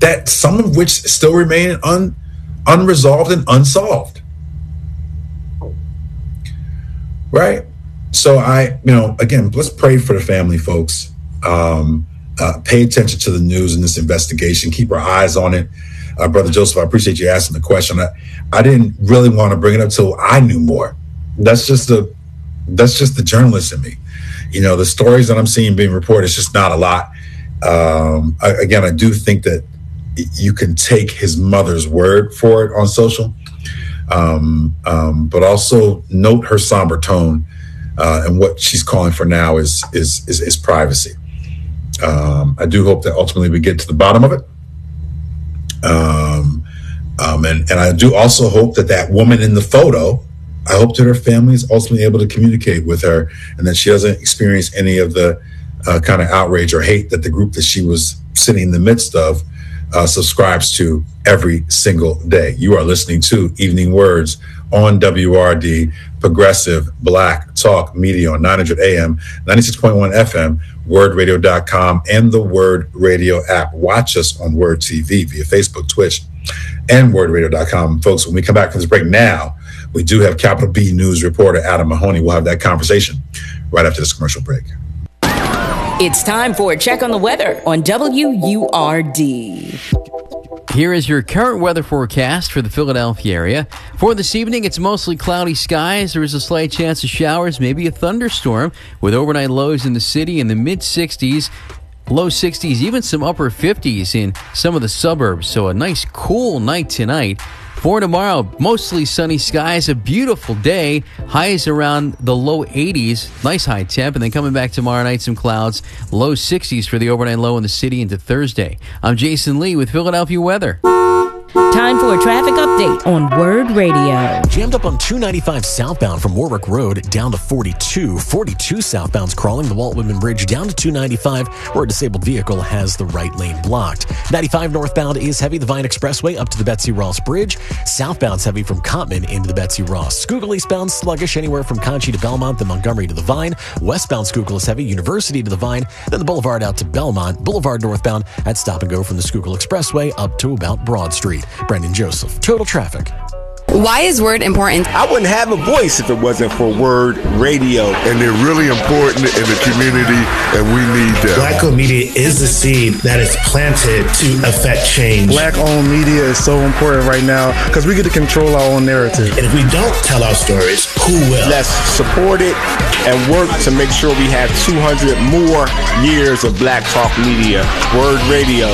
that some of which still remain unresolved and unsolved. Right? So again, let's pray for the family, folks. Pay attention to the news in this investigation. Keep our eyes on it. Brother Joseph, I appreciate you asking the question. I didn't really want to bring it up till I knew more. That's just the journalist in me. The stories that I'm seeing being reported, it's just not a lot. I do think that you can take his mother's word for it on social, but also note her somber tone, and what she's calling for now is privacy. I do hope that ultimately we get to the bottom of it. And I do also hope that woman in the photo, I hope that her family is ultimately able to communicate with her, and that she doesn't experience any of the kind of outrage or hate that the group that she was sitting in the midst of subscribes to every single day. You are listening to Evening Words on WRD, Progressive Black Talk Media on 900 AM, 96.1 FM, wordradio.com, and the Word Radio app. Watch us on Word TV via Facebook, Twitch, and wordradio.com. Folks, when we come back from this break now, we do have Capital B News reporter Adam Mahoney. We'll have that conversation right after this commercial break. It's time for a check on the weather on WURD. Here is your current weather forecast for the Philadelphia area. For this evening, it's mostly cloudy skies. There is a slight chance of showers, maybe a thunderstorm, with overnight lows in the city in the mid-60s, low 60s, even some upper 50s in some of the suburbs. So a nice cool night tonight. For tomorrow, mostly sunny skies, a beautiful day, highs around the low 80s, nice high temp, and then coming back tomorrow night, some clouds, low 60s for the overnight low in the city into Thursday. I'm Jason Lee with Philadelphia Weather. Time for a traffic update on Word Radio. Jammed up on 295 southbound from Warwick Road down to 42. 42 southbound's crawling the Walt Whitman Bridge down to 295, where a disabled vehicle has the right lane blocked. 95 northbound is heavy, the Vine Expressway up to the Betsy Ross Bridge. Southbound's heavy from Cottman into the Betsy Ross. Schuylkill eastbound sluggish anywhere from Conchie to Belmont, then Montgomery to the Vine. Westbound Schuylkill is heavy, University to the Vine, then the Boulevard out to Belmont. Boulevard northbound at Stop and Go from the Schuylkill Expressway up to about Broad Street. Brendan Joseph, Total Traffic. Why is Word important? I wouldn't have a voice if it wasn't for Word Radio. And they're really important in the community, and we need them. Black-owned media is the seed that is planted to affect change. Black-owned media is so important right now because we get to control our own narrative. And if we don't tell our stories, who will? Let's support it and work to make sure we have 200 more years of Black Talk Media. Word Radio.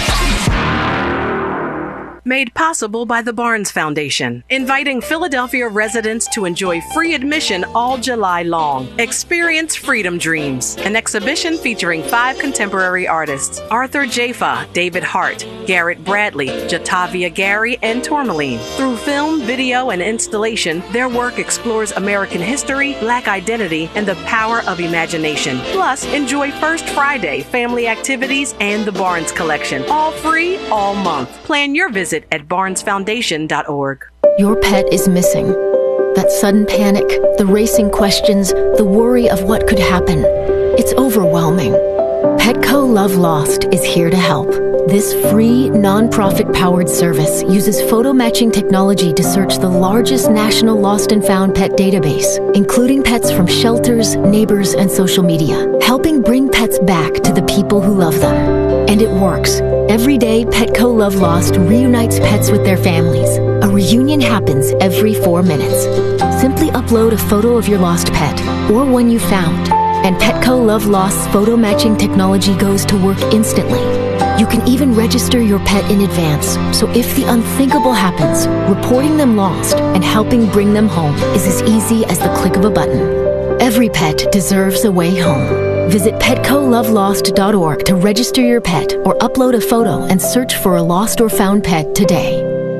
Made possible by the Barnes Foundation, inviting Philadelphia residents to enjoy free admission all July long. Experience Freedom Dreams, an exhibition featuring 5 contemporary artists: Arthur Jafa, David Hart, Garrett Bradley, Jatavia Gary, and Tourmaline. Through film, video, and installation, their work explores American history, Black identity, and the power of imagination. Plus, enjoy First Friday, family activities, and the Barnes Collection. All free, all month. Plan your visit at barnesfoundation.org. Your pet is missing. That sudden panic, the racing questions, the worry of what could happen. It's overwhelming. Petco Love Lost is here to help. This free, non-profit-powered service uses photo matching technology to search the largest national lost and found pet database, including pets from shelters, neighbors, and social media, helping bring pets back to the people who love them. And it works. Every day, Petco Love Lost reunites pets with their families. A reunion happens every 4 minutes. Simply upload a photo of your lost pet or one you found, and Petco Love Lost's photo matching technology goes to work instantly. You can even register your pet in advance, so if the unthinkable happens, reporting them lost and helping bring them home is as easy as the click of a button. Every pet deserves a way home. Visit PetcoLoveLost.org to register your pet or upload a photo and search for a lost or found pet today.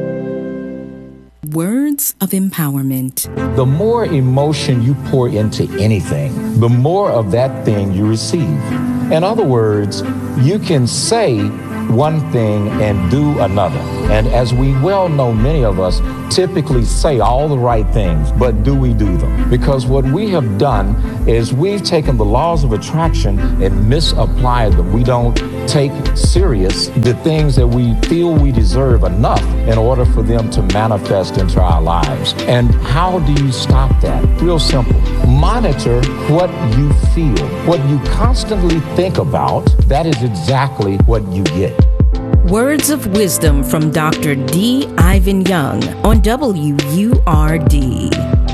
Words of empowerment. The more emotion you pour into anything, the more of that thing you receive. In other words, you can say one thing and do another. And as we well know, many of us typically say all the right things, but do we do them? Because what we have done is we've taken the laws of attraction and misapplied them. We don't take serious the things that we feel we deserve enough in order for them to manifest into our lives. And how do you stop that? Real simple. Monitor what you feel. What you constantly think about, that is exactly what you get. Words of wisdom from Dr. D. Ivan Young on WURD.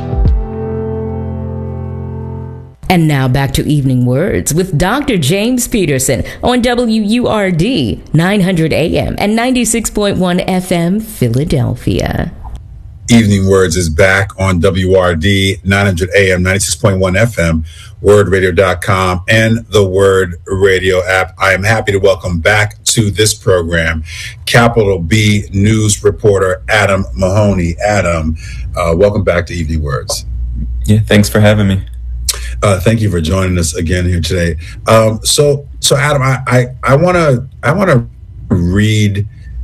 And now back to Evening Words with Dr. James Peterson on WURD 900 AM and 96.1 FM Philadelphia. Evening Words is back on WRD 900 AM, 96.1 FM, wordradio.com, and the Word Radio app. I am happy to welcome back to this program Capital B News reporter Adam Mahoney. Adam, welcome back to Evening Words. Yeah, thanks for having me. Thank you for joining us again here today. So Adam, I want to read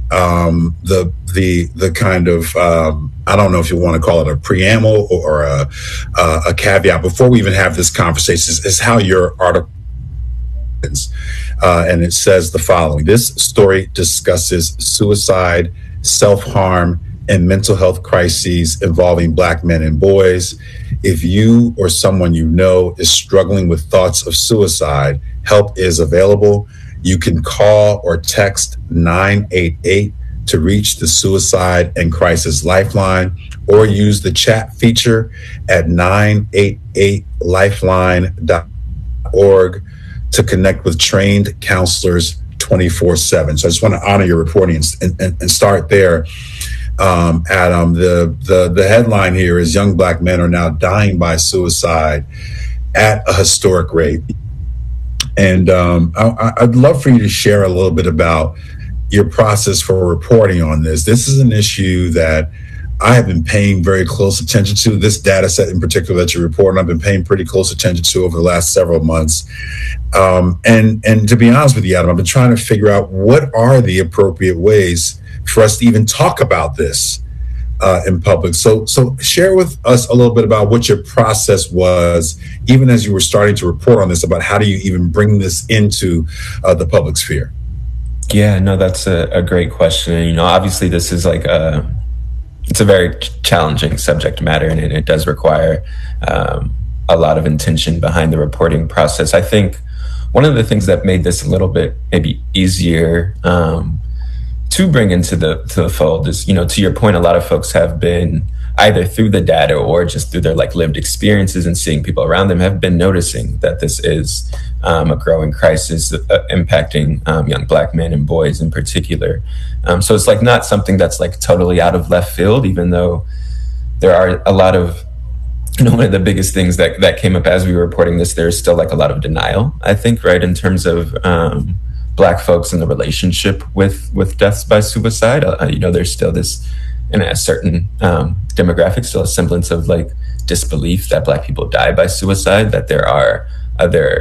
the kind of I don't know if you want to call it a preamble or a caveat before we even have this conversation. Is how your article ends, and it says the following: this story discusses suicide, self-harm, and mental health crises involving Black men and boys. If you or someone you know is struggling with thoughts of suicide, help is available. You can call or text 988 to reach the Suicide and Crisis Lifeline, or use the chat feature at 988lifeline.org to connect with trained counselors 24/7. So I just want to honor your reporting and start there. Adam, the headline here is young Black men are now dying by suicide at a historic rate. And I'd love for you to share a little bit about your process for reporting on this. This is an issue that I have been paying very close attention to. This data set in particular that you report, and I've been paying pretty close attention to over the last several months. And to be honest with you, Adam, I've been trying to figure out what are the appropriate ways for us to even talk about this in public. So share with us a little bit about what your process was, even as you were starting to report on this, about how do you even bring this into the public sphere? Yeah, no, that's a great question. And, obviously this is it's a very challenging subject matter, and it does require a lot of intention behind the reporting process. I think one of the things that made this a little bit maybe easier to bring into the fold is, to your point, a lot of folks have been either through the data or just through their lived experiences and seeing people around them have been noticing that this is a growing crisis impacting young Black men and boys in particular. So it's not something that's totally out of left field, even though there are a lot of, one of the biggest things that came up as we were reporting this, there's still a lot of denial, I think, right, in terms of Black folks in the relationship with deaths by suicide. There's still this, in a certain demographic, still a semblance of disbelief that Black people die by suicide, that there are other,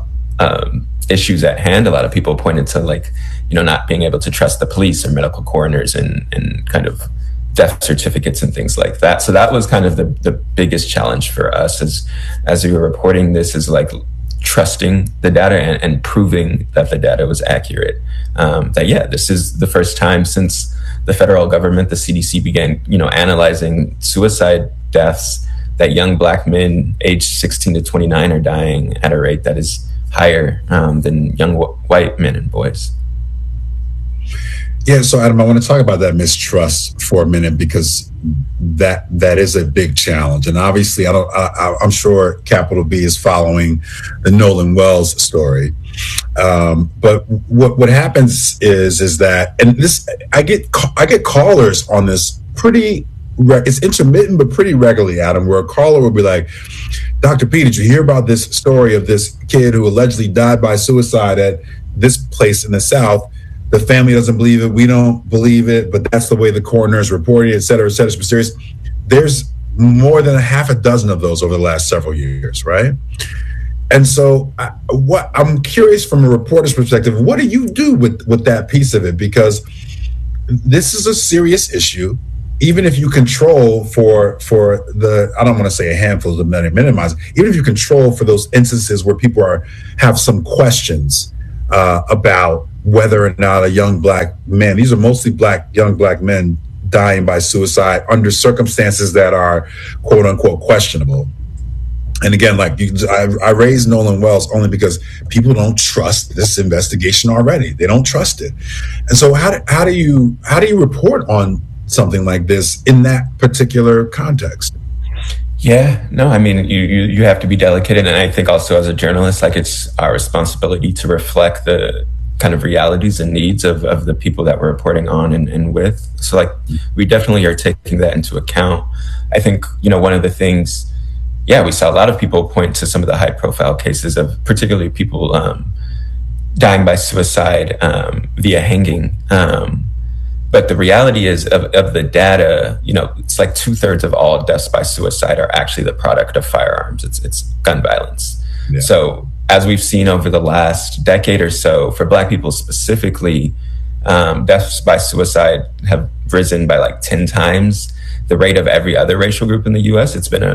issues at hand. A lot of people pointed to not being able to trust the police or medical coroners and kind of death certificates and things like that. So that was kind of the biggest challenge for us as we were reporting this, is trusting the data and proving that the data was accurate. This is the first time since the federal government, the CDC, began, analyzing suicide deaths, that young Black men aged 16 to 29 are dying at a rate that is higher than young white men and boys. Yeah, so Adam, I want to talk about that mistrust for a minute, because that is a big challenge. And obviously, I'm sure Capital B is following the Nolan Wells story. But what happens is that, and this, I get callers on this it's intermittent, but pretty regularly, Adam, where a caller will be like, Dr. P, did you hear about this story of this kid who allegedly died by suicide at this place in the South? The family doesn't believe it. We don't believe it, but that's the way the coroner's reported it, et cetera, et cetera. It's mysterious. There's more than a half a dozen of those over the last several years, right? And so I'm curious from a reporter's perspective, what do you do with that piece of it? Because this is a serious issue. Even if you control for the, I don't want to say a handful to minimize, even if you control for those instances where people have some questions about whether or not a young black man, these are mostly young black men dying by suicide under circumstances that are quote unquote questionable. And again, like I raised Nolan Wells only because people don't trust this investigation already. They don't trust it. And so how do you report on something like this in that particular context? Yeah, no, I mean, you have to be delicate. And I think also as a journalist, like it's our responsibility to reflect the kind of realities and needs of the people that we're reporting on and with. So like, we definitely are taking that into account. I think, one of the things, we saw a lot of people point to some of the high profile cases of particularly people dying by suicide via hanging. But the reality is of the data, it's like 2/3 of all deaths by suicide are actually the product of firearms. It's gun violence. Yeah. So as we've seen over the last decade or so, for Black people specifically, deaths by suicide have risen by like 10 times the rate of every other racial group in the US. It's been a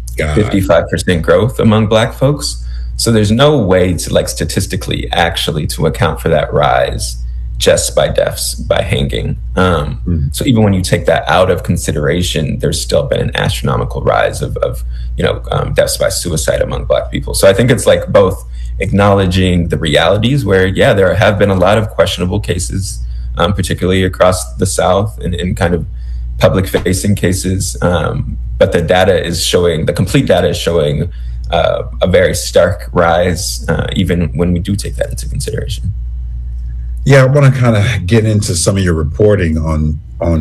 55% growth among Black folks. So there's no way to like statistically actually to account for that rise just by deaths by hanging. So even when you take that out of consideration, there's still been an astronomical rise of deaths by suicide among Black people. So I think it's like both acknowledging the realities where, there have been a lot of questionable cases, particularly across the South and kind of public facing cases. But the complete data is showing a very stark rise, even when we do take that into consideration. Yeah, I want to kind of get into some of your reporting on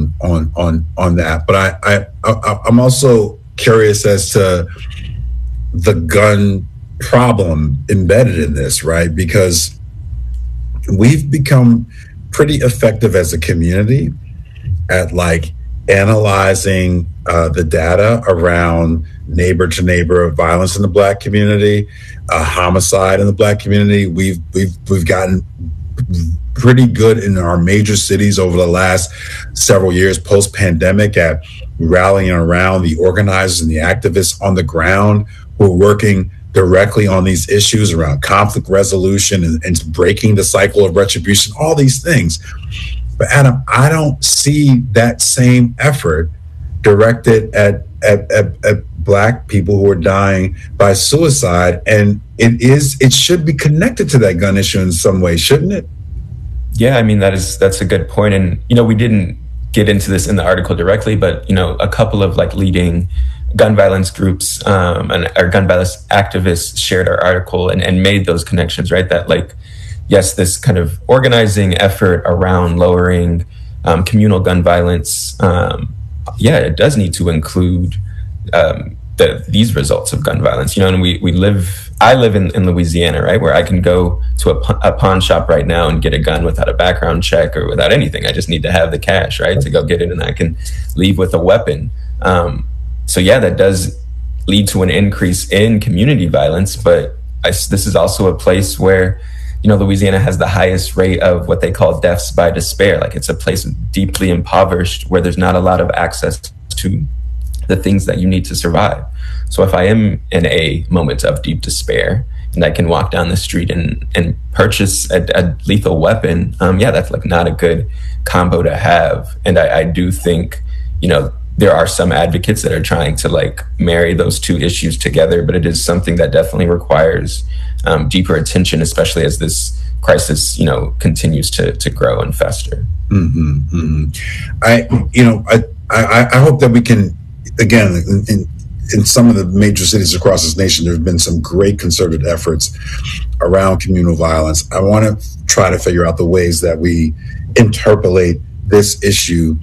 that, but I'm also curious as to the gun problem embedded in this, right? Because we've become pretty effective as a community at like analyzing the data around neighbor to neighbor violence in the Black community, homicide in the Black community. We've gotten pretty good in our major cities over the last several years post-pandemic at rallying around the organizers and the activists on the ground who are working directly on these issues around conflict resolution and breaking the cycle of retribution, all these things. But Adam, I don't see that same effort directed at Black people who are dying by suicide. And it should be connected to that gun issue in some way, shouldn't it? Yeah, I mean, that's a good point. And, we didn't get into this in the article directly, but, a couple of like leading gun violence groups and our gun violence activists shared our article and made those connections, right? That like, yes, this kind of organizing effort around lowering communal gun violence, it does need to include these results of gun violence, and I live in Louisiana, right, where I can go to a pawn shop right now and get a gun without a background check or without anything. I just need to have the cash, right, to go get it, and I can leave with a weapon. That does lead to an increase in community violence, but this is also a place where, Louisiana has the highest rate of what they call deaths by despair. Like it's a place deeply impoverished where there's not a lot of access to the things that you need to survive. So if I am in a moment of deep despair and I can walk down the street and purchase a lethal weapon, that's like not a good combo to have. And I do think, there are some advocates that are trying to like marry those two issues together, but it is something that definitely requires deeper attention, especially as this crisis, continues to grow and fester. I hope that we can, again, in some of the major cities across this nation, there have been some great concerted efforts around communal violence. I want to try to figure out the ways that we interpolate this issue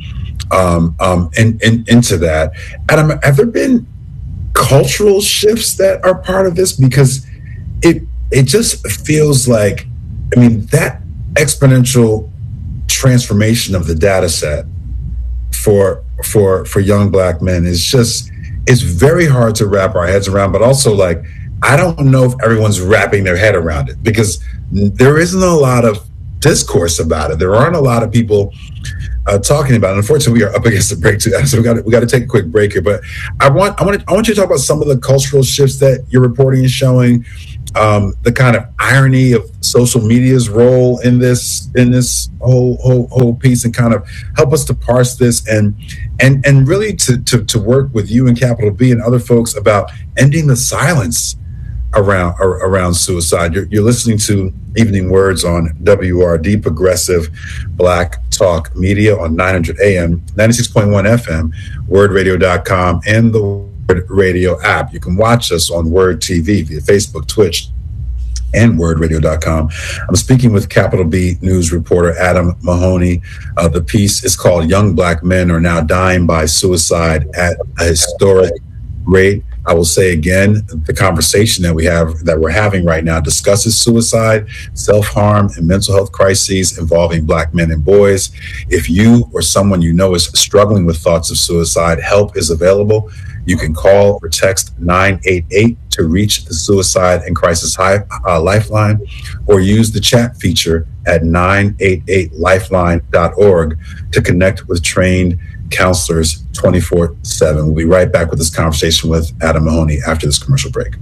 into that. Adam, have there been cultural shifts that are part of this? Because it just feels like, that exponential transformation of the data set for young Black men it's very hard to wrap our heads around, but also like, I don't know if everyone's wrapping their head around it because there isn't a lot of discourse about it. There aren't a lot of people talking about it. Unfortunately, we are up against the break too, so we got to take a quick break here. But I want you to talk about some of the cultural shifts that your reporting is showing, the kind of irony of social media's role in this whole piece, and kind of help us to parse this and really to work with you and Capital B and other folks about ending the silence around suicide. You're listening to Evening Words on WRD, Progressive Black Talk Media on 900 AM, 96.1 FM, wordradio.com, and the Word Radio app. You can watch us on Word TV via Facebook, Twitch, and wordradio.com. I'm speaking with Capital B News reporter Adam Mahoney. The piece is called "Young Black Men Are Now Dying by Suicide at a Historic Rate." I will say again, the conversation that we're having right now discusses suicide, self-harm, and mental health crises involving Black men and boys. If you or someone you know is struggling with thoughts of suicide, help is available. You can call or text 988 to reach the Suicide and Crisis Lifeline, or use the chat feature at 988lifeline.org to connect with trained counselors 24/7. We'll be right back with this conversation with Adam Mahoney after this commercial break.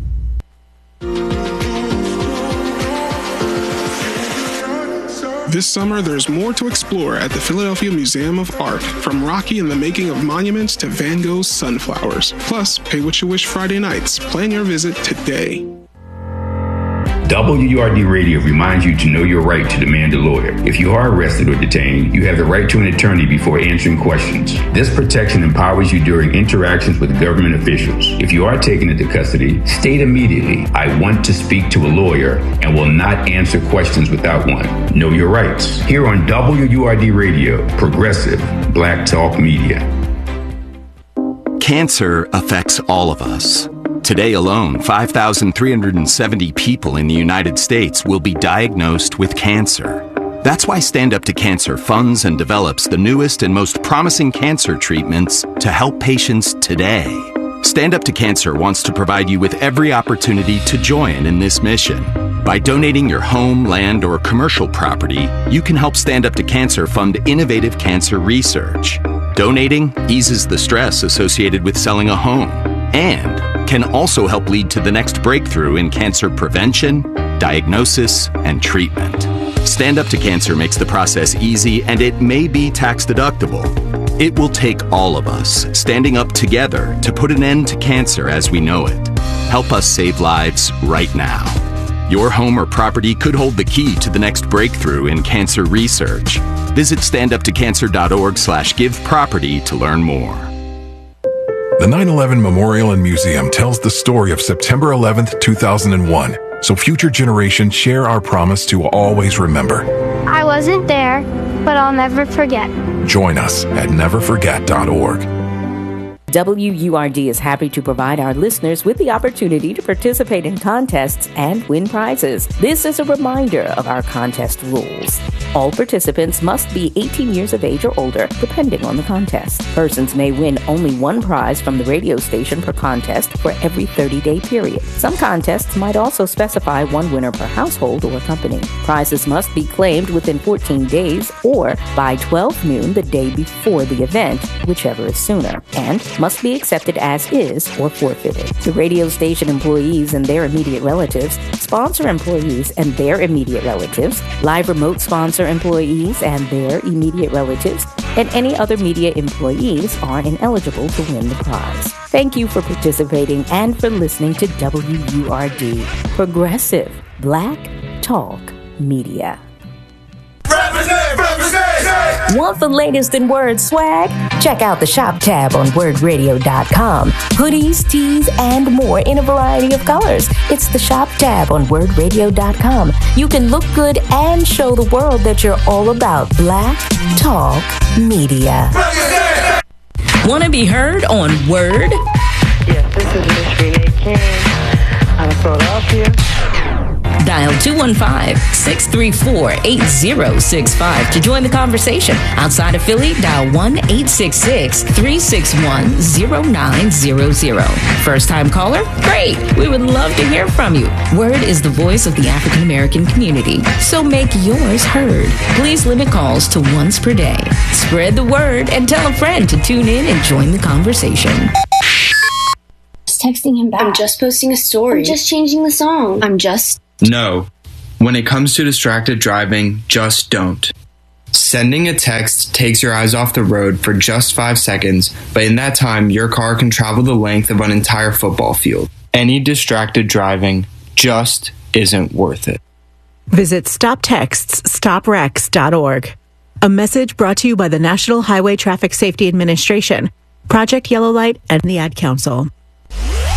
This summer, there's more to explore at the Philadelphia Museum of Art, from Rocky and the Making of Monuments to Van Gogh's Sunflowers. Plus, Pay What You Wish Friday nights. Plan your visit today. WURD Radio reminds you to know your right to demand a lawyer. If you are arrested or detained, you have the right to an attorney before answering questions. This protection empowers you during interactions with government officials. If you are taken into custody, state immediately, "I want to speak to a lawyer," and will not answer questions without one. Know your rights. Here on WURD Radio, Progressive Black Talk Media. Cancer affects all of us. Today alone, 5,370 people in the United States will be diagnosed with cancer. That's why Stand Up to Cancer funds and develops the newest and most promising cancer treatments to help patients today. Stand Up to Cancer wants to provide you with every opportunity to join in this mission. By donating your home, land, or commercial property, you can help Stand Up to Cancer fund innovative cancer research. Donating eases the stress associated with selling a home and can also help lead to the next breakthrough in cancer prevention, diagnosis, and treatment. Stand Up to Cancer makes the process easy, and it may be tax deductible. It will take all of us standing up together to put an end to cancer as we know it. Help us save lives right now. Your home or property could hold the key to the next breakthrough in cancer research. Visit standuptocancer.org/giveproperty to learn more. The 9/11 Memorial and Museum tells the story of September 11th, 2001, so future generations share our promise to always remember. I wasn't there, but I'll never forget. Join us at neverforget.org. WURD is happy to provide our listeners with the opportunity to participate in contests and win prizes. This is a reminder of our contest rules. All participants must be 18 years of age or older, depending on the contest. Persons may win only one prize from the radio station per contest for every 30-day period. Some contests might also specify one winner per household or company. Prizes must be claimed within 14 days or by 12 noon the day before the event, whichever is sooner, and must be accepted as is or forfeited. The radio station employees and their immediate relatives, sponsor employees and their immediate relatives, live remote sponsor employees and their immediate relatives, and any other media employees are ineligible to win the prize. Thank you for participating and for listening to WURD, Progressive Black Talk Media. Want the latest in word swag? Check out the shop tab on wordradio.com. Hoodies, tees, and more in a variety of colors. It's the shop tab on wordradio.com. You can look good and show the world that you're all about Black Talk Media. Want to be heard on Word? Yes, this is Miss Renee King out of Philadelphia. Dial 215-634-8065 to join the conversation. Outside of Philly, dial 1-866-361-0900. First-time caller? Great. We would love to hear from you. Word is the voice of the African American community, so make yours heard. Please limit calls to once per day. Spread the word and tell a friend to tune in and join the conversation. Just texting him back. I'm just posting a story. I'm just changing the song. No. When it comes to distracted driving, just don't. Sending a text takes your eyes off the road for just 5 seconds, but in that time, your car can travel the length of an entire football field. Any distracted driving just isn't worth it. Visit StopTextsStopWrecks.org. A message brought to you by the National Highway Traffic Safety Administration, Project Yellow Light, and the Ad Council.